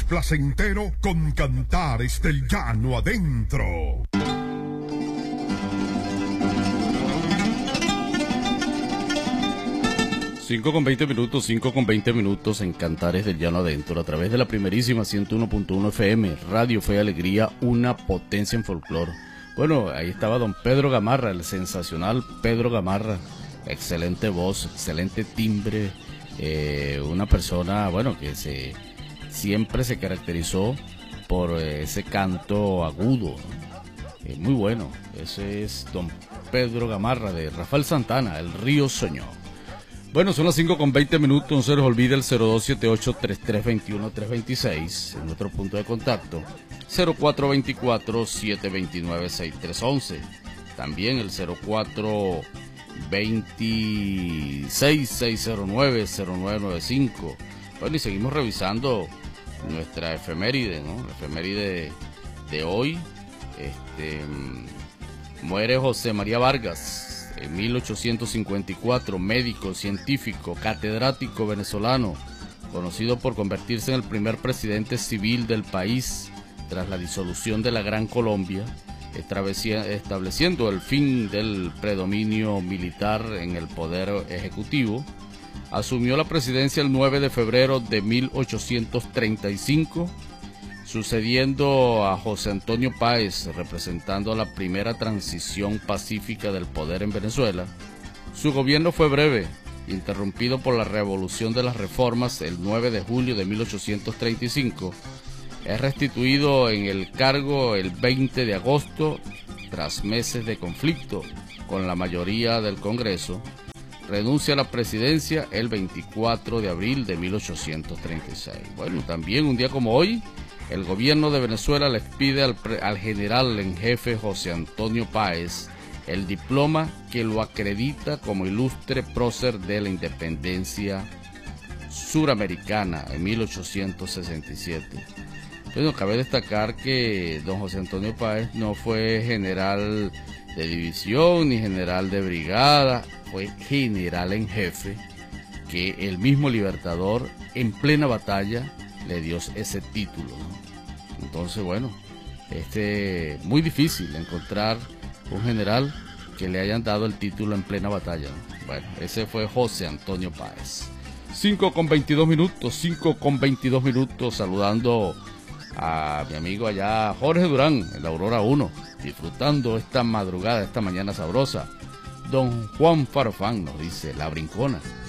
más placentero con Cantares del Llano Adentro. 5:20 minutos en Cantares del Llano Adentro, a través de la primerísima 101.1 FM, Radio Fe y Alegría, una potencia en folclore. Bueno, ahí estaba don Pedro Gamarra, el sensacional Pedro Gamarra, excelente voz, excelente timbre, una persona, bueno, que siempre se caracterizó por ese canto agudo, muy bueno. Ese es don Pedro Gamarra, de Rafael Santana, El Río Soñó. Bueno, son las 5:20 minutos, no se les olvide el 0278-3321-326, en nuestro punto de contacto, 0424-729-6311, también el 0426-609-0995. Bueno, y seguimos revisando nuestra efeméride, ¿no? La efeméride de hoy. Muere José María Vargas, en 1854, médico, científico, catedrático venezolano, conocido por convertirse en el primer presidente civil del país tras la disolución de la Gran Colombia, estableciendo el fin del predominio militar en el poder ejecutivo. Asumió la presidencia el 9 de febrero de 1835, sucediendo a José Antonio Páez, representando la primera transición pacífica del poder en Venezuela. Su gobierno fue breve, interrumpido por la Revolución de las Reformas el 9 de julio de 1835. Es restituido en el cargo el 20 de agosto, tras meses de conflicto con la mayoría del Congreso. Renuncia a la presidencia el 24 de abril de 1836. Bueno, también un día como hoy, el gobierno de Venezuela le pide al general en jefe José Antonio Páez el diploma que lo acredita como ilustre prócer de la independencia suramericana en 1867. Bueno, cabe destacar que don José Antonio Páez no fue general de división ni general de brigada, fue general en jefe, que el mismo Libertador en plena batalla le dio ese título, ¿no? Entonces, bueno, muy difícil encontrar un general que le hayan dado el título en plena batalla, ¿no? Bueno, ese fue José Antonio Páez. 5:22 minutos, saludando a mi amigo allá, Jorge Durán, en la Aurora 1, disfrutando esta madrugada, esta mañana sabrosa. Don Juan Farfán nos dice, La Brincona.